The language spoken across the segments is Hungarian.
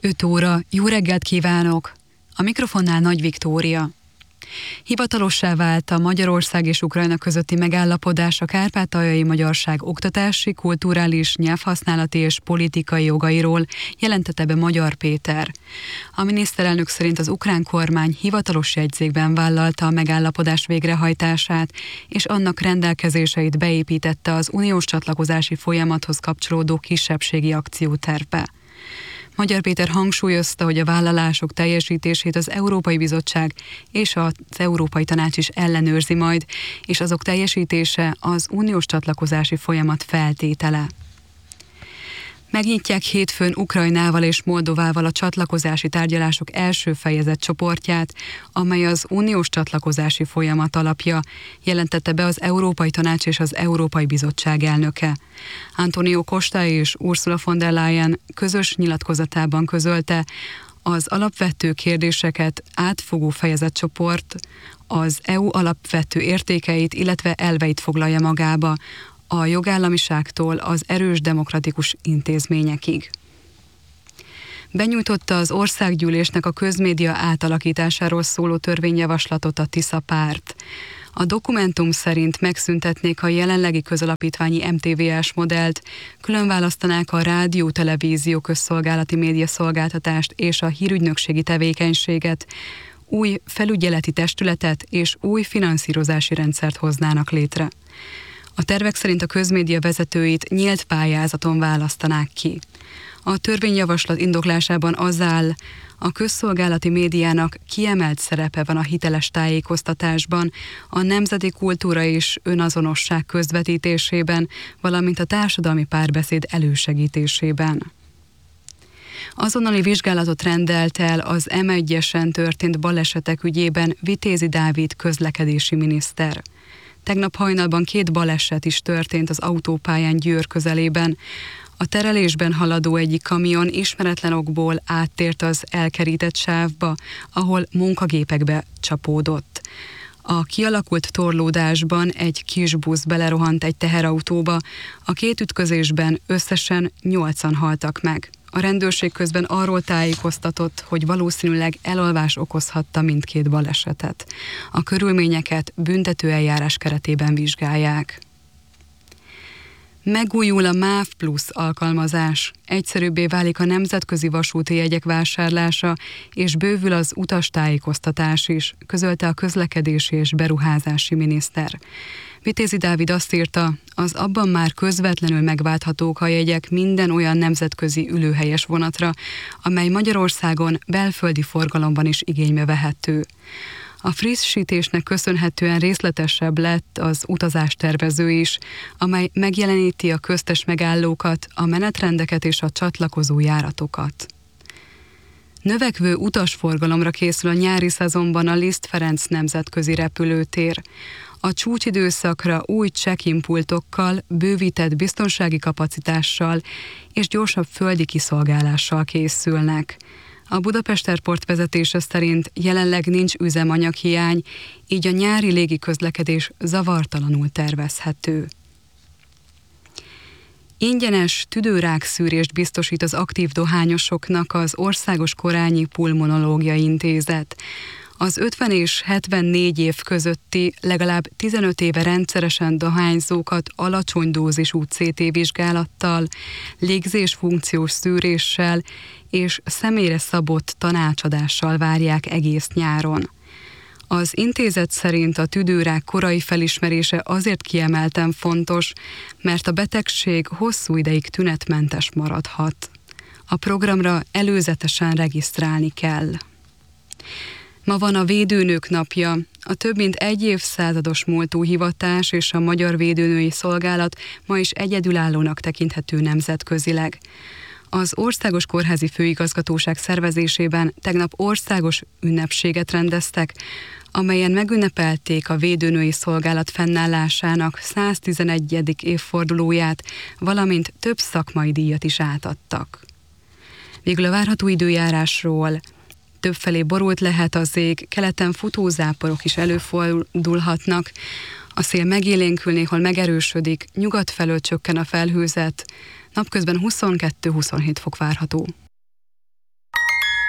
5 óra, jó reggelt kívánok! A mikrofonnál Nagy Viktória. Hivatalossá vált a Magyarország és Ukrajna közötti megállapodás a kárpátaljai magyarság oktatási, kulturális, nyelvhasználati és politikai jogairól, jelentette be Magyar Péter. A miniszterelnök szerint az ukrán kormány hivatalos jegyzékben vállalta a megállapodás végrehajtását, és annak rendelkezéseit beépítette az uniós csatlakozási folyamathoz kapcsolódó kisebbségi akciótervbe. Magyar Péter hangsúlyozta, hogy a vállalások teljesítését az Európai Bizottság és az Európai Tanács is ellenőrzi majd, és azok teljesítése az uniós csatlakozási folyamat feltétele. Megnyitják hétfőn Ukrajnával és Moldovával a csatlakozási tárgyalások első fejezet csoportját, amely az uniós csatlakozási folyamat alapja, jelentette be az Európai Tanács és az Európai Bizottság elnöke. Antonio Costa és Ursula von der Leyen közös nyilatkozatában közölte, az alapvető kérdéseket átfogó fejezetcsoport az EU alapvető értékeit, illetve elveit foglalja magába, a jogállamiságtól az erős demokratikus intézményekig. Benyújtotta az országgyűlésnek a közmédia átalakításáról szóló törvényjavaslatot a Tisza párt. A dokumentum szerint megszüntetnék a jelenlegi közalapítványi MTVS modellt, különválasztanák a rádió-televízió közszolgálati médiaszolgáltatást és a hírügynökségi tevékenységet, új felügyeleti testületet és új finanszírozási rendszert hoznának létre. A tervek szerint a közmédia vezetőit nyílt pályázaton választanák ki. A törvényjavaslat indoklásában az áll, a közszolgálati médiának kiemelt szerepe van a hiteles tájékoztatásban, a nemzeti kultúra és önazonosság közvetítésében, valamint a társadalmi párbeszéd elősegítésében. Azonnali vizsgálatot rendelt el az M1-esen történt balesetek ügyében Vitézi Dávid közlekedési miniszter. Tegnap hajnalban 2 baleset is történt az autópályán Győr közelében. A terelésben haladó egyik kamion ismeretlen okból áttért az elkerített sávba, ahol munkagépekbe csapódott. A kialakult torlódásban egy kis busz belerohant egy teherautóba, a 2 ütközésben összesen 8-an haltak meg. A rendőrség közben arról tájékoztatott, hogy valószínűleg elalvás okozhatta mindkét balesetet. A körülményeket büntetőeljárás keretében vizsgálják. Megújul a MÁV Plus alkalmazás, egyszerűbbé válik a nemzetközi vasúti jegyek vásárlása, és bővül az utastájékoztatás is, közölte a közlekedési és beruházási miniszter. Vitézi Dávid azt írta, az abban már közvetlenül megválthatók a jegyek minden olyan nemzetközi ülőhelyes vonatra, amely Magyarországon belföldi forgalomban is igénybe vehető. A frissítésnek köszönhetően részletesebb lett az utazástervező is, amely megjeleníti a köztes megállókat, a menetrendeket és a csatlakozó járatokat. Növekvő utasforgalomra készül a nyári szezonban a Liszt Ferenc nemzetközi repülőtér. A csúcsidőszakra új check-in pultokkal, bővített biztonsági kapacitással és gyorsabb földi kiszolgálással készülnek. A Budapest Airport vezetése szerint jelenleg nincs üzemanyaghiány, így a nyári légiközlekedés zavartalanul tervezhető. Ingyenes tüdőrákszűrést biztosít az aktív dohányosoknak az Országos Korányi Pulmonológiai Intézet. Az 50 és 74 év közötti legalább 15 éve rendszeresen dohányzókat alacsony dózisú CT vizsgálattal, légzésfunkciós szűréssel és személyre szabott tanácsadással várják egész nyáron. Az intézet szerint a tüdőrák korai felismerése azért kiemelten fontos, mert a betegség hosszú ideig tünetmentes maradhat. A programra előzetesen regisztrálni kell. Ma van a Védőnők napja. A több mint egy évszázados múltú hivatás és a Magyar Védőnői Szolgálat ma is egyedülállónak tekinthető nemzetközileg. Az Országos Kórházi Főigazgatóság szervezésében tegnap országos ünnepséget rendeztek, amelyen megünnepelték a Védőnői Szolgálat fennállásának 111. évfordulóját, valamint több szakmai díjat is átadtak. Végül a várható időjárásról. Többfelé borult lehet az ég, keleten futózáporok is előfordulhatnak. A szél megélénkül, néhol megerősödik, nyugat felől csökken a felhőzet, napközben 22-27 fok várható.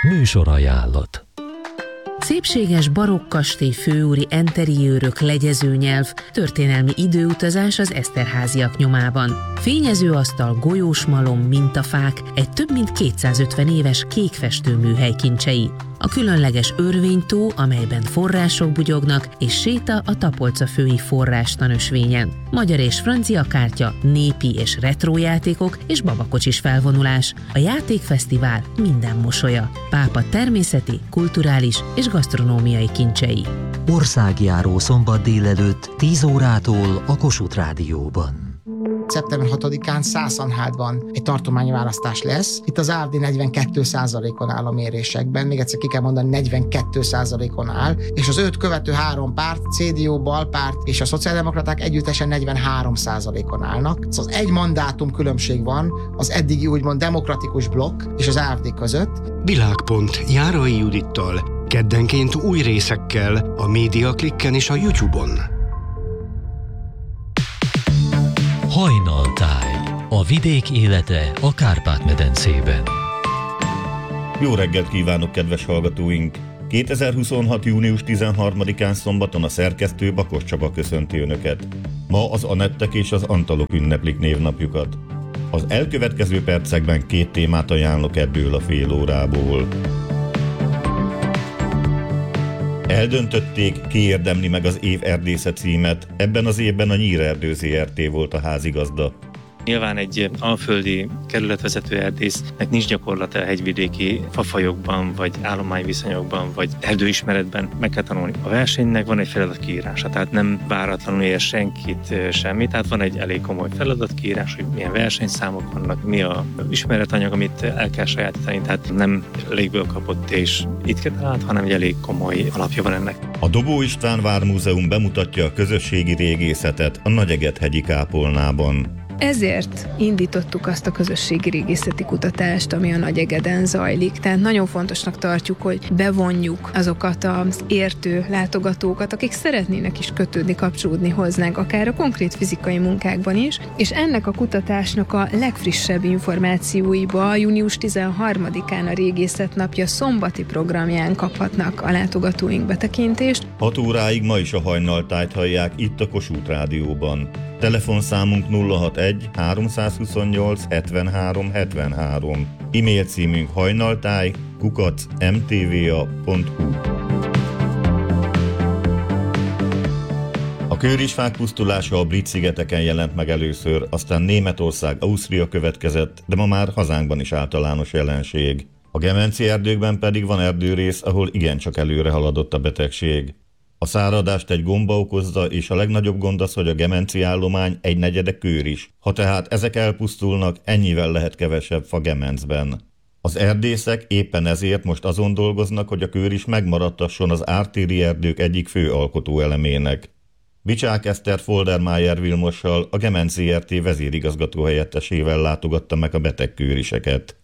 Műsorajánlat. Szépséges barokk kastély főúri enteriőrök, legyezőnyelv, történelmi időutazás az Eszterházyak nyomában. Fényező asztal, golyós malom, mintafák, egy több mint 250 éves kékfestőműhely kincsei. A különleges örvénytó, amelyben források bugyognak, és séta a Tapolca-fői forrástanösvényen. Magyar és francia kártya, népi és retro játékok és babakocsis felvonulás. A játékfesztivál minden mosolya. Pápa természeti, kulturális és gasztronómiai kincsei. Országjáró szombat délelőtt 10 órától a Kossuth Rádióban. Szeptember 6-án Szászanhádban egy tartományi választás lesz. Itt az AfD 42%-on áll a mérésekben, még egyszer ki kell mondani, 42%-on áll, és az őt követő 3 párt, CDU, Balpárt és a szociáldemokraták együttesen 43%-on állnak. Szóval egy mandátum különbség van az eddigi úgymond demokratikus blokk és az AfD között. Világpont Járai Judittal, keddenként új részekkel a Médiaklikken és a YouTube-on. Hajnaltáj. A vidék élete a Kárpát-medencében. Jó reggelt kívánok, kedves hallgatóink! 2026. június 13-án szombaton a szerkesztő Bakos Csaba köszönti Önöket. Ma az Anettek és az Antalok ünneplik névnapjukat. Az elkövetkező percekben 2 témát ajánlok ebből a fél órából. Eldöntötték, ki érdemli meg az év erdésze címet. Ebben az évben a Nyírerdő Zrt. Volt a házigazda. Nyilván egy alföldi kerületvezető erdésznek nincs gyakorlata a hegyvidéki fafajokban, vagy állományviszonyokban, vagy erdőismeretben. Meg kell tanulni. A versenynek van egy feladatkiírása, tehát nem váratlanul ér senkit semmi, tehát van egy elég komoly feladatkiírás, hogy milyen versenyszámok vannak, mi a ismeretanyag, amit el kell sajátítani, tehát nem légből kapott és itt talált, hanem egy elég komoly alapja van ennek. A Dobó István Vármúzeum bemutatja a közösségi régészetet a Nagyeget-hegyi kápolnában. Ezért indítottuk azt a közösségi régészeti kutatást, ami a Nagyegeden zajlik. Tehát nagyon fontosnak tartjuk, hogy bevonjuk azokat az értő látogatókat, akik szeretnének is kötődni, kapcsolódni hozzánk, akár a konkrét fizikai munkákban is, és ennek a kutatásnak a legfrissebb információiba június 13-án a Régészet Napja szombati programján kaphatnak a látogatóink betekintést. 6 óráig ma is a hajnaltájt hallják itt a Kossuth Rádióban. Telefonszámunk 061 328 73 73. E-mail címünk hajnaltáj@mtva.hu. A kőrisfák pusztulása a Brit-szigeteken jelent meg először, aztán Németország, Ausztria következett, de ma már hazánkban is általános jelenség. A gemenci erdőkben pedig van erdőrész, ahol igencsak előre haladott a betegség. A száradást egy gomba okozza, és a legnagyobb gond az, hogy a gemenci állomány 1/4 kőris. Ha tehát ezek elpusztulnak, ennyivel lehet kevesebb fa gemencben. Az erdészek éppen ezért most azon dolgoznak, hogy a kőris megmaradtasson az ártéri erdők egyik fő alkotóelemének. Bicsák Eszter Foldermájer Vilmossal, a Gemenc Zrt. Vezérigazgató helyettesével látogatta meg a beteg kőriseket.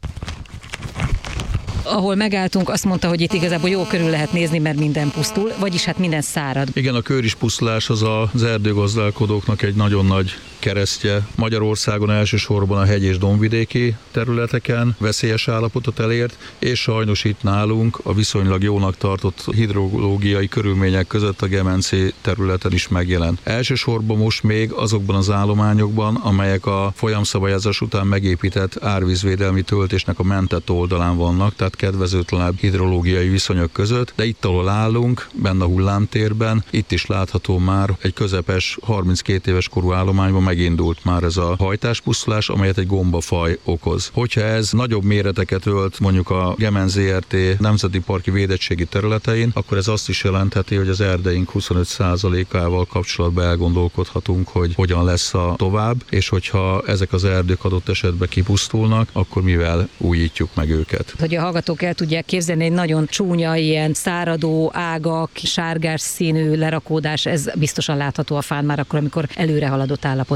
Ahol megálltunk, azt mondta, hogy itt igazából jó körül lehet nézni, mert minden pusztul, vagyis hát minden szárad. Igen, a kőrispusztulás az erdőgazdálkodóknak egy nagyon nagy keresztje. Magyarországon elsősorban a hegy- és dombvidéki területeken veszélyes állapotot elért, és sajnos itt nálunk a viszonylag jónak tartott hidrológiai körülmények között a gemenci területen is megjelent. Elsősorban most még azokban az állományokban, amelyek a folyamszabályozás után megépített árvízvédelmi töltésnek a mentett oldalán vannak, tehát kedvezőtlenebb hidrológiai viszonyok között, de itt, ahol állunk, benne a hullámtérben, itt is látható már egy közepes 32 éves korú állományban megindult már ez a hajtáspusztulás, amelyet egy gombafaj okoz. Hogyha ez nagyobb méreteket ölt mondjuk a Gemenc Zrt. Nemzeti parki védettségi területein, akkor ez azt is jelentheti, hogy az erdeink 25%-ával kapcsolatban elgondolkodhatunk, hogy hogyan lesz a tovább, és hogyha ezek az erdők adott esetben kipusztulnak, akkor mivel újítjuk meg őket. Hogy a hallgatók el tudják képzelni, egy nagyon csúnya, ilyen száradó ágak, sárgás színű lerakódás, ez biztosan látható a fán már akkor, amikor előre haladott állapotban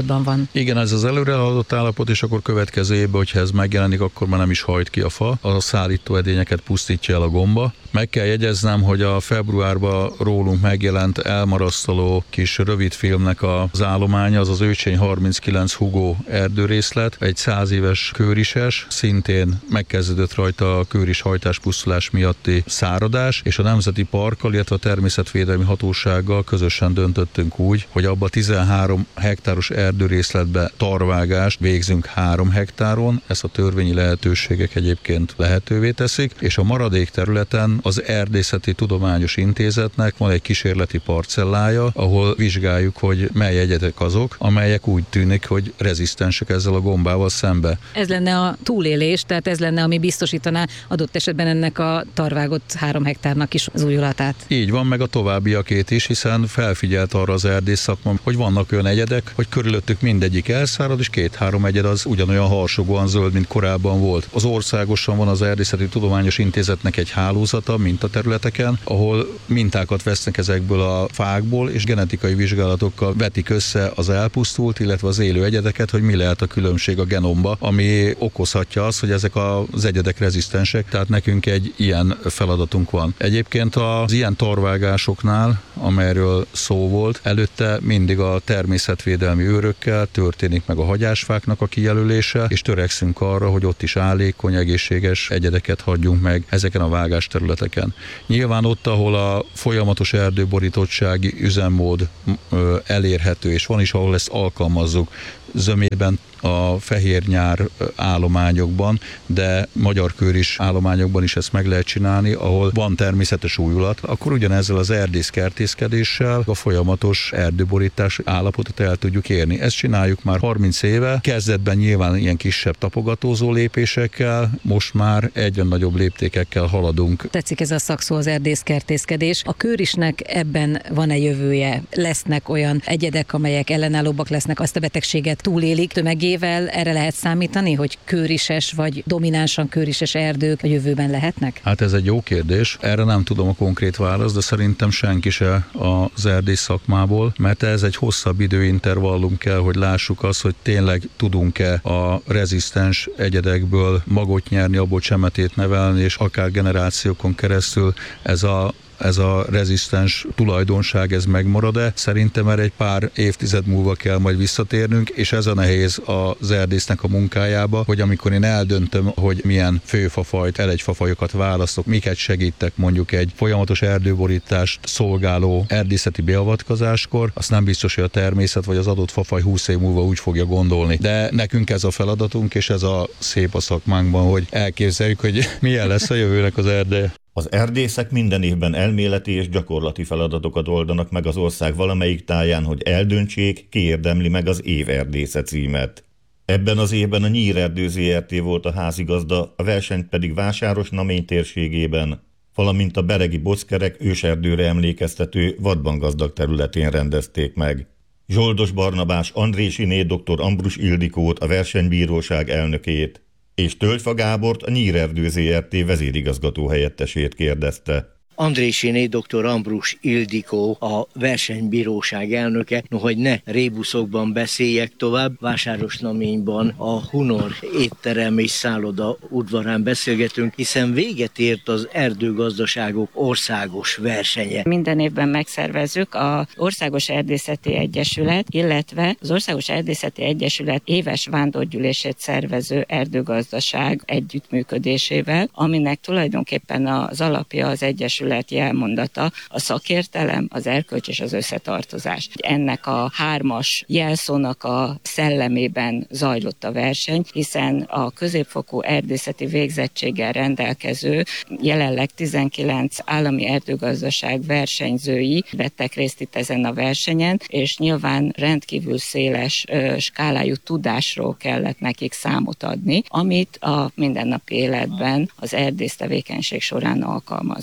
állapotban van. Igen, ez az előre haladott állapot, és akkor következő évben, hogyha ez megjelenik, akkor már nem is hajt ki a fa, a szállító edényeket pusztítja el a gomba. Meg kell jegyeznem, hogy a februárban rólunk megjelent elmarasztaló kis rövidfilmnek az állománya, az Őcsény 39 Hugo erdőrészlet, egy 100 éves kőrises, szintén megkezdődött rajta a kőris hajtáspusztulás miatti száradás, és a Nemzeti Parkkal, illetve a Természetvédelmi Hatósággal közösen döntöttünk úgy, hogy abba 13 hektáros erdőrészletbe tarvágást végzünk 3 hektáron, ezt a törvényi lehetőségek egyébként lehetővé teszik, és a maradék területen az Erdészeti Tudományos Intézetnek van egy kísérleti parcellája, ahol vizsgáljuk, hogy mely egyedek azok, amelyek úgy tűnik, hogy rezisztensek ezzel a gombával szembe. Ez lenne a túlélés, tehát ez lenne, ami biztosítaná adott esetben ennek a tarvágott 3 hektárnak is az újulatát. Így van, meg a továbbiakét is, hiszen felfigyelt arra az erdész szakma, hogy vannak olyan egyedek, hogy körülöttük mindegyik elszárad, és 2-3 egyed az ugyanolyan harsogóan zöld, mint korábban volt. Az országosan van az Erdészeti Tudományos Intézetnek egy hálózata mintaterületeken, ahol mintákat vesznek ezekből a fákból, és genetikai vizsgálatokkal vetik össze az elpusztult, illetve az élő egyedeket, hogy mi lehet a különbség a genomba, ami okozhatja azt, hogy ezek az egyedek rezisztensek, tehát nekünk egy ilyen feladatunk van. Egyébként az ilyen tarvágásoknál, amelyről szó volt, előtte mindig a természetvédelmi őrökkel történik meg a hagyásfáknak a kijelölése, és törekszünk arra, hogy ott is állékony, egészséges egyedeket hagyjunk meg ezeken a vágás területeken. Nyilván ott, ahol a folyamatos erdőborítottsági üzemmód elérhető, és van is, ahol ezt alkalmazzuk, zömében, a fehérnyár állományokban, de magyarkőris állományokban is ezt meg lehet csinálni, ahol van természetes újulat, akkor ugyanezzel az erdészkertészkedéssel a folyamatos erdőborítás állapotot el tudjuk érni. Ezt csináljuk már 30 éve, kezdetben nyilván ilyen kisebb tapogatózó lépésekkel, most már egyre nagyobb léptékekkel haladunk. Tetszik ez a szakszó, az erdészkertészkedés. A kőrisnek ebben van-e jövője? Lesznek olyan egyedek, amelyek ellenállóbbak lesznek, azt a betegséget túlélik tömegével, erre lehet számítani, hogy kőrises vagy dominánsan kőrises erdők a jövőben lehetnek? Hát ez egy jó kérdés. Erre nem tudom a konkrét választ, de szerintem senki se az erdész szakmából, mert ez egy hosszabb időintervallum kell, hogy lássuk azt, hogy tényleg tudunk-e a rezisztens egyedekből magot nyerni, abból csemetét nevelni, és akár generációkon keresztül ez a rezisztens tulajdonság, ez megmarad-e? Szerintem erre egy pár évtized múlva kell majd visszatérnünk, és ez a nehéz az erdésznek a munkájába, hogy amikor én eldöntöm, hogy milyen főfafajt, elegyfafajokat választok, miket segítek mondjuk egy folyamatos erdőborítást szolgáló erdészeti beavatkozáskor, azt nem biztos, hogy a természet vagy az adott fafaj 20 év múlva úgy fogja gondolni. De nekünk ez a feladatunk, és ez a szép a szakmánkban, hogy elképzeljük, hogy milyen lesz a jövőnek az erdeje. Az erdészek minden évben elméleti és gyakorlati feladatokat oldanak meg az ország valamelyik táján, hogy eldöntsék, ki érdemli meg az év erdésze címet. Ebben az évben a Nyírerdő Zrt. Volt a házigazda, a versenyt pedig Vásárosnamény térségében, valamint a beregi Boczkerek őserdőre emlékeztető vadban gazdag területén rendezték meg. Zsoldos Barnabás Andrésiné dr. Ambrus Ildikót, a versenybíróság elnökét, és Tölgyfa Gábort, a Nyírerdő Zrt. Vezérigazgató helyettesét kérdezte. Andrésiné dr. Ambrus Ildikó, a versenybíróság elnöke, nohogy ne rébuszokban beszéljek tovább, Vásárosnaményban a Hunor étterem és szálloda udvarán beszélgetünk, hiszen véget ért az erdőgazdaságok országos versenye. Minden évben megszervezzük az Országos Erdészeti Egyesület, illetve az Országos Erdészeti Egyesület éves vándorgyűlését szervező erdőgazdaság együttműködésével, aminek tulajdonképpen az alapja az Egyesület jelmondata, a szakértelem, az erkölcs és az összetartozás. Ennek a 3-as jelszónak a szellemében zajlott a verseny, hiszen a középfokú erdészeti végzettséggel rendelkező, jelenleg 19 állami erdőgazdaság versenyzői vettek részt itt ezen a versenyen, és nyilván rendkívül széles skálájú tudásról kellett nekik számot adni, amit a mindennapi életben az erdész tevékenység során alkalmaznak. Mi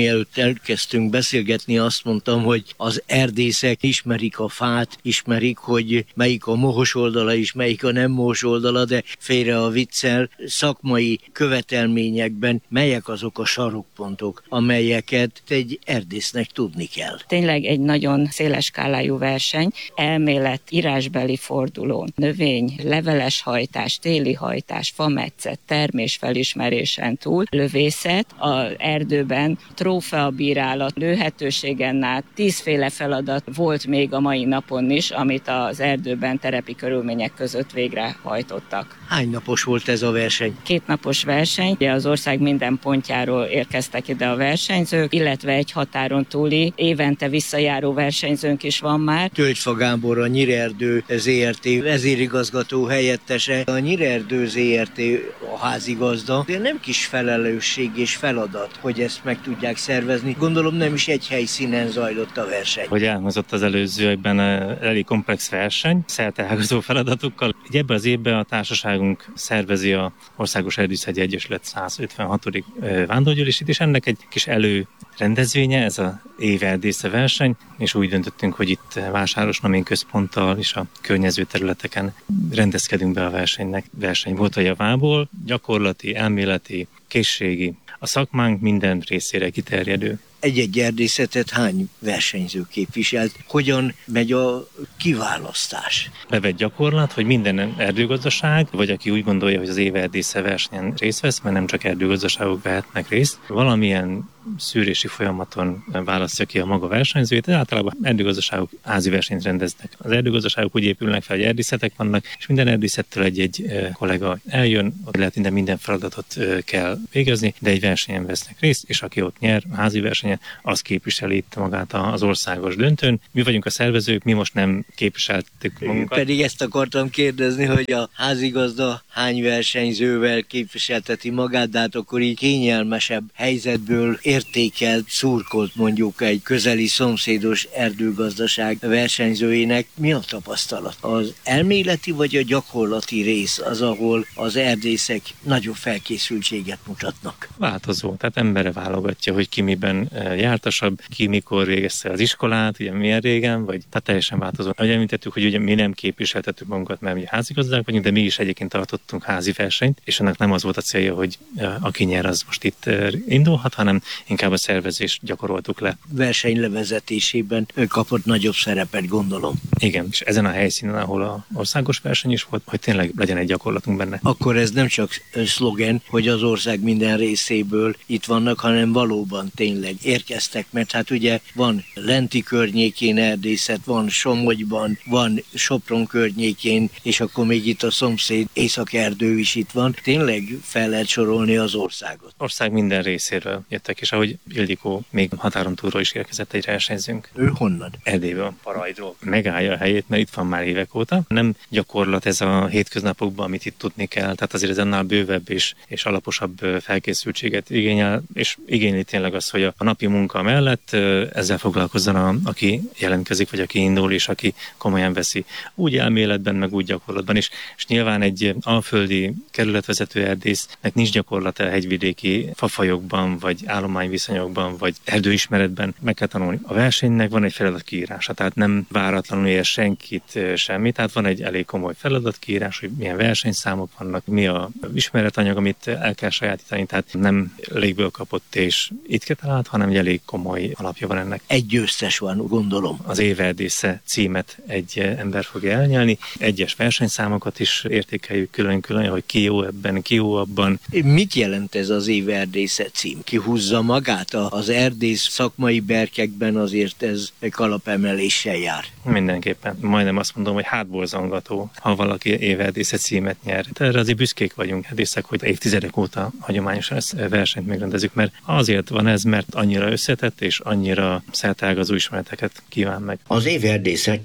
mielőtt elkezdtünk beszélgetni, azt mondtam, hogy az erdészek ismerik a fát, ismerik, hogy melyik a mohos oldala és melyik a nem mohos oldala, de félre a viccel, szakmai követelményekben melyek azok a sarokpontok, amelyeket egy erdésznek tudni kell. Tényleg egy nagyon széles skálájú verseny, elmélet, írásbeli fordulón, növény, leveles hajtás, téli hajtás, fametszet, termés felismerésen túl, lövészet, az erdőben trófeabírálat, lőhetőségen át 10 féle feladat volt még a mai napon is, amit az erdőben terepi körülmények között végrehajtottak. Hány napos volt ez a verseny? 2 napos verseny, ugye az ország minden pontjáról érkeztek ide a versenyzők, illetve egy határon túli évente visszajáró versenyzőnk is van már. Tölgyfa Gábor, a Nyírerdő ZRT vezérigazgató helyettese. A Nyírerdő ZRT a házigazda, de nem kis felelősség és feladat, hogy ezt meg tudják szervezni. Gondolom nem is egy helyszínen zajlott a verseny. Hogy elhangzott az előzőekben elég komplex verseny, szerteágazó feladatokkal. Ebben az évben a társaságunk szervezi a Országos Erdészeti Egyesület 156. vándorgyűlését, és ennek egy kis előrendezvénye, ez a éverdésze verseny, és úgy döntöttünk, hogy itt Vásárosnamény központtal és a környező területeken rendezkedünk be a versenynek. Verseny volt a javából, gyakorlati, elméleti, készségi, a szakmánk minden részére kiterjedő. Egy-egy erdészetet hány versenyző képviselt? Hogyan megy a kiválasztás? Bevett gyakorlat, hogy minden erdőgazdaság, vagy aki úgy gondolja, hogy az éverdésze versenyen részt vesz, mert nem csak erdőgazdaságok vehetnek részt, valamilyen szűrési folyamaton választja ki a maga versenyzőjét, de általában erdőgazdaságok házi versenyt rendeznek. Az erdőgazdaságok úgy épülnek fel, hogy erdészetek vannak, és minden erdészettől egy kollega eljön, ott lehet minden feladatot kell végezni, de egy versenyen vesznek részt, és aki ott nyer, a házi versenyen, az képviseli itt magát az országos döntőn. Mi vagyunk a szervezők, mi most nem képviseltük magunkat. Pedig ezt akartam kérdezni, hogy a házigazda hány versenyzővel képviselteti magát, de hát akkor így kényelmesebb helyzetből értékelt, szurkolt mondjuk egy közeli szomszédos erdőgazdaság versenyzőinek. Mi a tapasztalat? Az elméleti vagy a gyakorlati rész az, ahol az erdészek nagyobb felkészültséget mutatnak? Változó, tehát embere válogatja, hogy ki miben jártasabb, ki mikor végezte az iskolát, ugye milyen régen, vagy tehát teljesen változó. Ahogy említettük, hogy ugye mi nem képviseltettük magunkat, mert mi házigazdák vagyunk, de mi is egyébként tartottunk házi versenyt, és ennek nem az volt a célja, hogy aki nyer, az most itt indulhat, hanem inkább a szervezést gyakoroltuk le. Verseny levezetésében kapott nagyobb szerepet, gondolom. Igen, és ezen a helyszínen, ahol az országos verseny is volt, hogy tényleg legyen egy gyakorlatunk benne. Akkor ez nem csak szlogen, hogy az ország minden részéből itt vannak, hanem valóban tényleg érkeztek, mert hát ugye van Lenti környékén erdészet, van Somogyban, van Sopron környékén, és akkor még itt a szomszéd Észak-Erdő is itt van. Tényleg fel lehet sorolni az országot. Ország minden részéről jöttek, és ahogy Ildikó még határon túlról is érkezett egy versenyzőnk. Ő honnan? Erdélyből, Parajdról. Megállja a helyét, mert itt van már évek óta. Nem gyakorlat ez a hétköznapokban, amit itt tudni kell, tehát azért ez annál bővebb és alaposabb felkészültséget igényel, és igényli tényleg az, hogy a napi munka mellett ezzel foglalkozzon, aki jelentkezik, vagy aki indul, és aki komolyan veszi. Úgy elméletben, meg úgy gyakorlatban is. És nyilván egy alföldi kerületvezető erdésznek nincs gyakorlata hegyvidéki fafajokban, vagy állományviszonyokban, vagy erdőismeretben. Meg kell tanulni. A versenynek van egy feladatkiírása, tehát nem váratlanul ér senkit semmi, tehát van egy elég komoly feladatkiírás, hogy milyen versenyszámok vannak, mi a ismeretanyag, amit el kell sajátítani, tehát nem légből kapott és itt talált, hanem egy elég komoly alapja van ennek. Egy győztes van, gondolom. Az éverdésze címet egy ember fogja elnyelni. Egyes versenyszámokat is értékeljük külön-külön, hogy ki jó ebben, ki jó abban. Mit jelent ez az éverdésze cím? Ki húzza magát? Az erdész szakmai berkekben azért ez kalapemeléssel jár. Mindenképpen. Majdnem azt mondom, hogy hátból zangató, ha valaki éverdésze címet nyer. Erre azért büszkék vagyunk erdészek, hogy évtizedek óta hagyományosan ezt versenyt megrendezünk, mert azért van ez, mert annyira összetett és annyira szerteágazó ismereteket kíván meg. Az éverdészek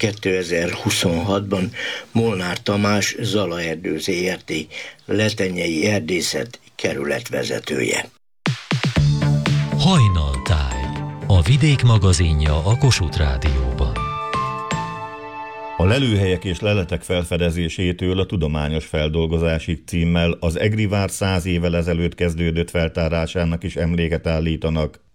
2026-ban Molnár Tamás Zalaerdő ZRT Letenyei Erdészet kerületvezetője. Hajnaltáj, a Vidék magazinja a Kossuth Rádióban. A lelőhelyek és leletek felfedezésétől a tudományos feldolgozásig címmel az Egri vár 100 évvel ezelőtt kezdődött feltárásának is emléket állítanak.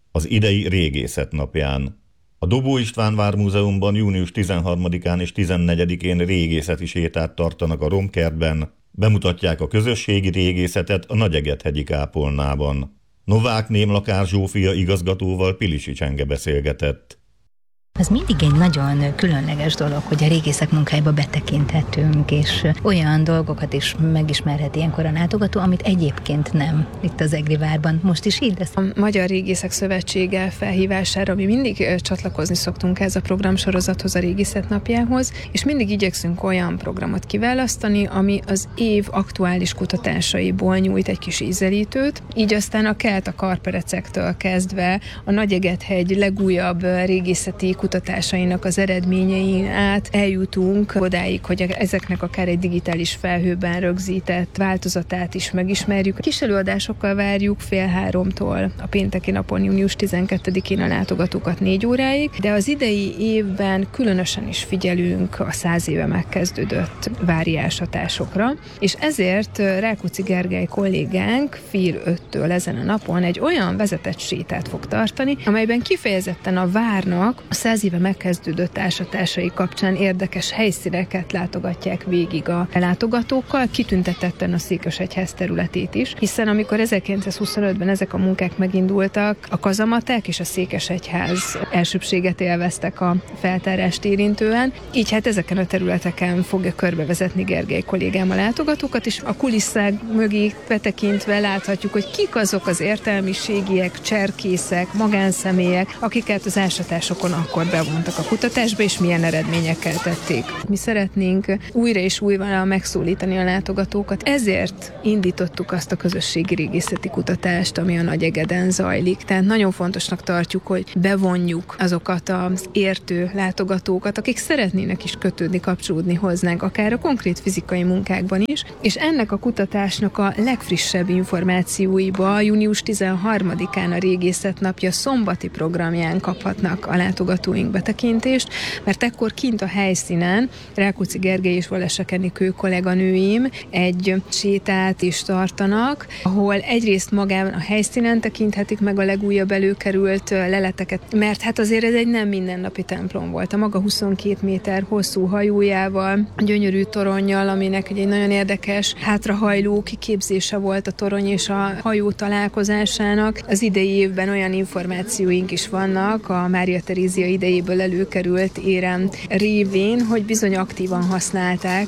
az idei Régészet napján. A Dobó István Vármúzeumban június 13-án és 14-én régészeti sétát tartanak a Romkertben, bemutatják a közösségi régészetet a Nagyegethegyi kápolnában. Novák Némlakár Zsófia igazgatóval Pilisi Csenge beszélgetett. Ez mindig egy nagyon különleges dolog, hogy a régészek munkájába betekinthetünk, és olyan dolgokat is megismerhet ilyenkor a látogató, amit egyébként nem itt az Egri várban. Most is így lesz. A Magyar Régészek Szövetsége felhívására mi mindig csatlakozni szoktunk ez a programsorozathoz, a Régészet napjához, és mindig igyekszünk olyan programot kiválasztani, ami az év aktuális kutatásaiból nyújt egy kis ízelítőt, így aztán a kelt a karperecektől kezdve a Nagyegethegy legújabb régészeti kutatásainak az eredményein át eljutunk odáig, hogy ezeknek akár egy digitális felhőben rögzített változatát is megismerjük. Kis előadásokkal várjuk 14:30-tól a pénteki napon, június 12-én a látogatókat 4 óráig, de az idei évben különösen is figyelünk a 100 éve megkezdődött vári ásatásokra, és ezért Rákóczi Gergely kollégánk fél 5-től ezen a napon egy olyan vezetett sétát fog tartani, amelyben kifejezetten a várnak a 100 éve megkezdődött ásatásai kapcsán érdekes helyszíneket látogatják végig a látogatókkal, kitüntetetten a Székesegyház területét is, hiszen amikor 1925-ben ezek a munkák megindultak, a kazamatek és a Székesegyház elsőbséget élveztek a feltárást érintően, így hát ezeken a területeken fogja körbevezetni Gergely kollégám a látogatókat, és a kulisszák mögé betekintve láthatjuk, hogy kik azok az értelmiségiek, cserkészek, magánszemélyek, akiket az ásatásokon akkor bevontak a kutatásba, és milyen eredményekkel tették. Mi szeretnénk újra és újra megszólítani a látogatókat, ezért indítottuk azt a közösségi régészeti kutatást, ami a Nagyegeden zajlik. Tehát nagyon fontosnak tartjuk, hogy bevonjuk azokat az értő látogatókat, akik szeretnének is kötődni, kapcsolódni hozzánk, akár a konkrét fizikai munkákban is, és ennek a kutatásnak a legfrissebb információiba június 13-án a Régészet napja szombati programján kaphatnak a látogatóink betekintést, mert ekkor kint a helyszínen Rákóczi Gergely és Valesek Enikő kolléganőim egy sétát is tartanak, ahol egyrészt magán a helyszínen tekinthetik meg a legújabb előkerült leleteket, mert hát azért ez egy nem mindennapi templom volt. A maga 22 méter hosszú hajójával, gyönyörű toronnyal, aminek egy nagyon érdekes hátrahajló kiképzése volt a torony és a hajó találkozásának. Az idei évben olyan információink is vannak a Mária Terézia idejéből előkerült érem révén, hogy bizony aktívan használták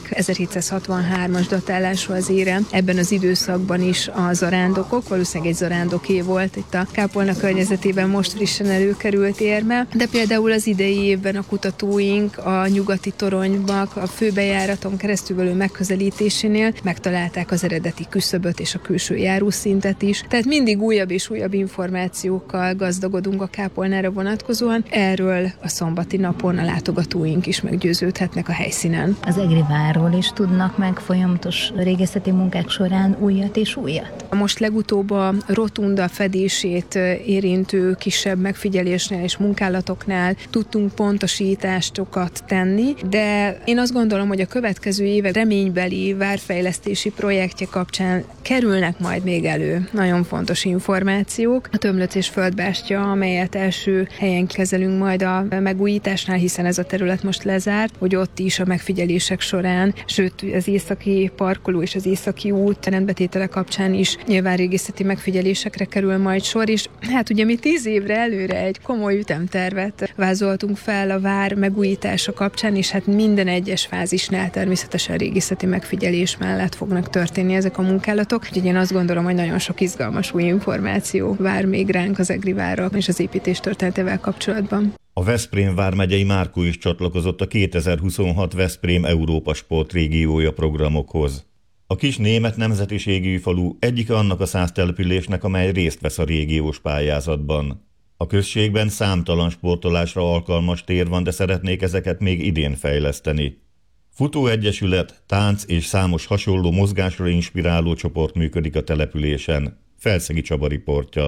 1763-as datálású az érem. Ebben az időszakban is a zarándokok, valószínűleg egy zarándoké volt itt a kápolna környezetében most frissen előkerült érme, de például az idei évben a kutatóink a nyugati toronyban, a főbejáraton keresztülvelő megközelítésénél megtalálták az eredeti küszöböt és a külső járószintet is. Tehát mindig újabb és újabb információkkal gazdagodunk a kápolnára vonatkozóan. Erről a szombati napon a látogatóink is meggyőződhetnek a helyszínen. Az Egri várról is tudnak meg folyamatos régészeti munkák során újat és újat? Most legutóbb a rotunda fedését érintő kisebb megfigyelésnél és munkálatoknál tudtunk pontosításokat tenni, de én azt gondolom, hogy a következő évek reménybeli várfejlesztési projektje kapcsán kerülnek majd még elő nagyon fontos információk. A Tömlöc és Földbástya, amelyet első helyen kezelünk majd a megújításnál, hiszen ez a terület most lezárt, hogy ott is a megfigyelések során, sőt az északi parkoló és az északi út rendbetétele kapcsán is nyilván régészeti megfigyelésekre kerül majd sor, és hát ugye mi 10 évre előre egy komoly ütemtervet vázoltunk fel a vár megújítása kapcsán, és hát minden egyes fázisnál természetesen régészeti megfigyelés mellett fognak történni ezek a munkálatok. Úgyhogy én azt gondolom, hogy nagyon sok izgalmas új információ vár még ránk az Egri várral és az építés történetével kapcsolatban. A Veszprém vármegyei Márkó is csatlakozott a 2026 Veszprém Európa Sport régiója programokhoz. A kis német nemzetiségű falu egyike annak a 100 településnek, amely részt vesz a régiós pályázatban. A községben számtalan sportolásra alkalmas tér van, de szeretnék ezeket még idén fejleszteni. Futóegyesület, tánc és számos hasonló mozgásra inspiráló csoport működik a településen. Felszegi Csaba riportja.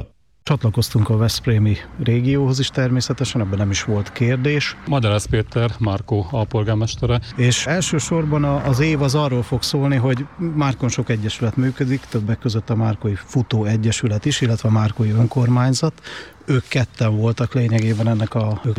Csatlakoztunk a veszprémi régióhoz is természetesen, ebben nem is volt kérdés. Madarász Péter, Márkó alpolgármestere. És elsősorban az év az arról fog szólni, hogy Márkon sok egyesület működik, többek között a Márkói Futó Egyesület is, illetve a Márkói Önkormányzat. Ők ketten voltak lényegében ennek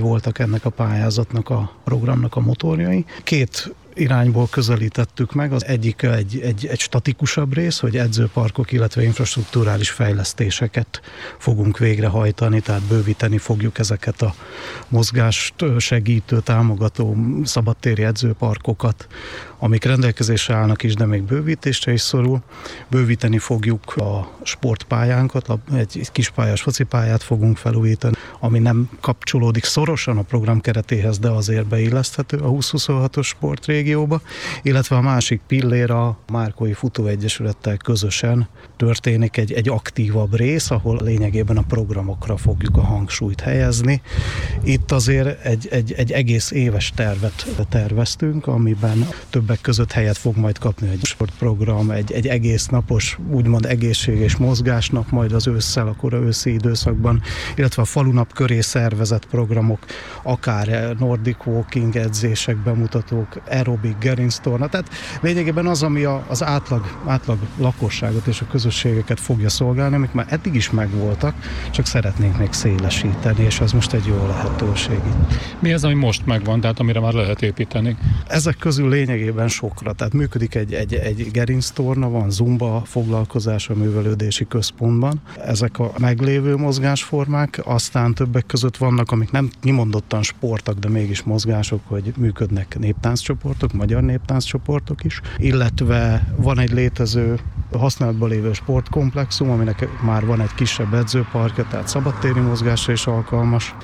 a pályázatnak, a programnak a motorjai. Két irányból közelítettük meg. Az egyik egy statikusabb rész, hogy edzőparkok, illetve infrastrukturális fejlesztéseket fogunk végrehajtani, tehát bővíteni fogjuk ezeket a mozgást segítő, támogató szabadtéri edzőparkokat, amik rendelkezésre állnak is, de még bővítésre is szorul. Bővíteni fogjuk a sportpályánkat, egy kispályás focipályát fogunk felújítani, ami nem kapcsolódik szorosan a program keretéhez, de azért beilleszthető a 2026-os sportrégióba, illetve a másik pillér a Márkói Futóegyesülettel közösen történik egy aktívabb rész, ahol lényegében a programokra fogjuk a hangsúlyt helyezni. Itt azért egy egész éves tervet terveztünk, amiben többek között helyet fog majd kapni egy sportprogram, egy egész napos, úgymond egészséges mozgásnap majd az ősszel, akkor a őszi időszakban, illetve a falunap köré szervezett programok, akár Nordic Walking edzések, bemutatók, aerobik, gerinctorna, tehát lényegében az, ami az átlag lakosságot és a közösségeket fogja szolgálni, amik már eddig is megvoltak, csak szeretnénk még szélesíteni, és ez most egy jó lehetőség. Mi az, ami most megvan, tehát amire már lehet építeni? Ezek közül lényegében sokra, tehát működik egy gerinctorna, van zumba foglalkozás a művelődési központban. Ezek a meglévő mozgásformák, aztán többek között vannak, amik nem kimondottan sportok, de mégis mozgások, hogy működnek néptánccsoportok, magyar néptánccsoportok is, illetve van egy létező használatban lévő sportkomplexum, aminek már van egy kisebb edzőparkja, tehát szabadtéri mozgásra is alkalmas.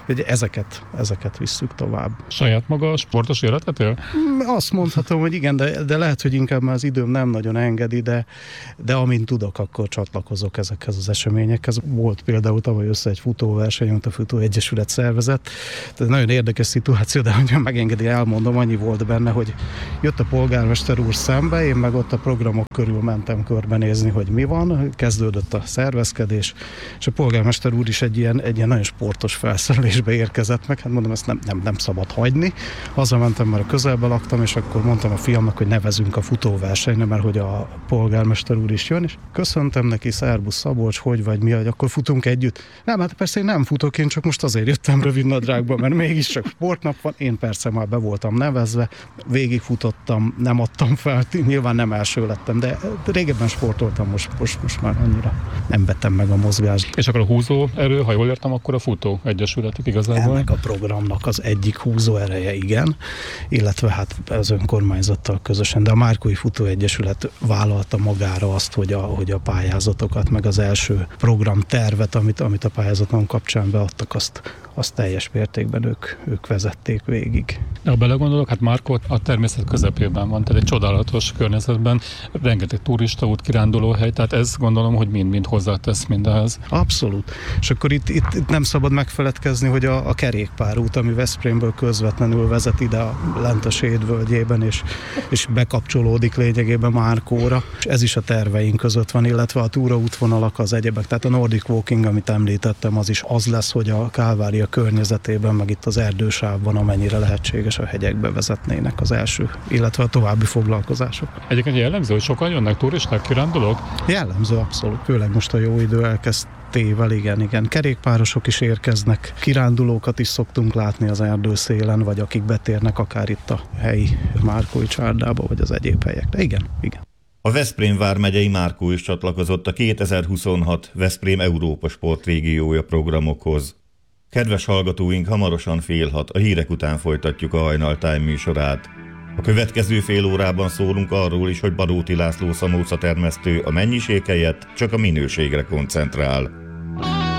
Ezeket visszük tovább. Saját maga a sportos életet él? Azt mondhatom, hogy igen, de lehet, hogy inkább már az időm nem nagyon engedi, de amint tudok, akkor csatlakozok ezekhez az eseményekhez. Volt például tavaly egy futóverseny, amit a Futó Egyesület szervezett. Tehát nagyon érdekes szituáció, de hogyha megengedi, elmondom, annyi volt benne, hogy jött a polgármester úr szembe, én meg ott a programok körül mentem körbenézni, hogy mi van, kezdődött a szervezkedés, és a polgármester úr is egy ilyen nagyon sportos felszerelésbe érkezett meg, hát mondom, ezt nem szabad hagyni. Hazamentem, mert a közelbe laktam, és akkor mondtam a fiamnak, hogy nevezünk a futóversenyre, mert hogy a polgármester úr is jön, és köszöntem neki, szerbusz Szabolcs, hogy vagy mi, hogy akkor futunk együtt. Nem, hát persze én nem futok, én csak most azért jöttem rövidnadrágba, mert mégiscsak sportnap van, én persze már be voltam nevezve, végigfutottam, nem adtam fel, nyilván nem első lettem, de régebben sportoltam, most már annyira nem vettem meg a mozgást. És akkor a húzó erő, ha jól értem, akkor a Futó Egyesületük igazából? Ennek a programnak az egyik húzó ereje, igen, illetve hát az önkormányzattal közösen, de a Márkói Futó Egyesület vállalta magára azt, hogy a pályázatokat, meg az első programtervet, amit a pályázaton kapcsán beadtak, azt teljes mértékben ők vezették végig. De ha belegondolok, hát Márkó a természet közepében van, tehát egy csodálatos környezetben, rengeteg turistaút, kirándulóhely, tehát ez gondolom, hogy mind hozzátesz mindehez. Abszolút. És akkor itt nem szabad megfeledkezni, hogy a kerékpárút, ami Veszprémből közvetlenül vezet ide a lent a Séd völgyében, és bekapcsolódik lényegében Márkóra. És ez is a terveink között van, illetve a túraútvonalak, az egyebek. Tehát a Nordic Walking, amit említettem, az is az lesz, hogy a Kálvária környezetében, meg itt az erdősávban, amennyire lehetséges, a hegyekbe vezetnének az első, illetve a további foglalkozások. Egyébként jellemző, hogy sokan jönnek turisták, kirándulók? Jellemző, abszolút. Főleg most a jó idő elkezdtével, igen. Kerékpárosok is érkeznek, kirándulókat is szoktunk látni az erdőszélen, vagy akik betérnek akár itt a helyi Márkói csárdába, vagy az egyéb helyekre. Igen. A Veszprém vármegyei Márkó is csatlakozott a 2026 Veszprém Európa sportrégiója programokhoz. Kedves hallgatóink, hamarosan fél 6, a hírek után folytatjuk a Hajnal Time műsorát. A következő fél órában szólunk arról is, hogy Baróti László szamóca termesztő a mennyiség helyett csak a minőségre koncentrál.